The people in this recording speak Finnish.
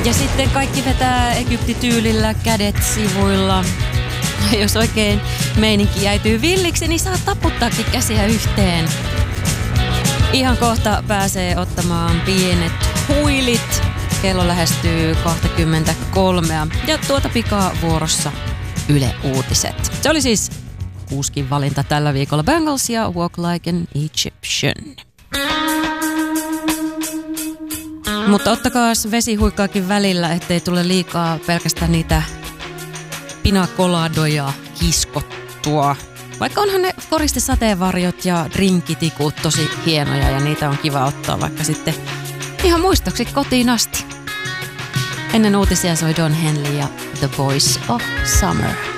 Ja sitten kaikki vetää Egypti-tyylillä, kädet sivuilla. Ja jos oikein meininki jäityy villiksi, niin saa taputtaakin käsiä yhteen. Ihan kohta pääsee ottamaan pienet huilit. Kello lähestyy 23 ja tuota pikaa vuorossa Yle Uutiset. Se oli siis Kuuskin valinta tällä viikolla. Bangles ja Walk Like an Egyptian. Mutta ottakaas vesihuikkaakin välillä, ettei tule liikaa pelkästään niitä pinakoladoja kiskottua. Vaikka onhan ne koristesateenvarjot ja drinkitikut tosi hienoja ja niitä on kiva ottaa vaikka sitten ihan muistoksi kotiin asti. Ennen uutisia soi Don Henley ja The Voice of Summer.